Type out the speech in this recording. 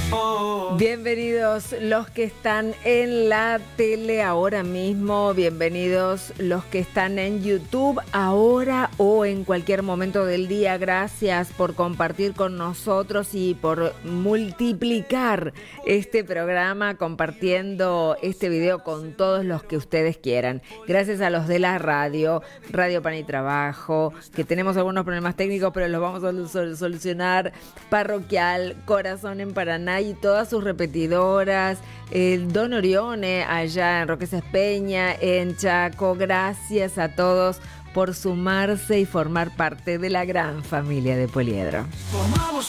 Bienvenidos los que están en la tele ahora mismo, bienvenidos los que están en YouTube ahora o en cualquier momento del día. Gracias por compartir con nosotros y por multiplicar este programa compartiendo este video con todos los que ustedes quieran. Gracias a los de la Radio Pan y Trabajo, que tenemos algunos problemas técnicos, pero los vamos a solucionar. Parroquial, Corazón en Paraná y todas sus repetidoras, Don Orione allá en Roque Peña, en Chaco. Gracias a todos por sumarse y formar parte de la gran familia de Poliedro.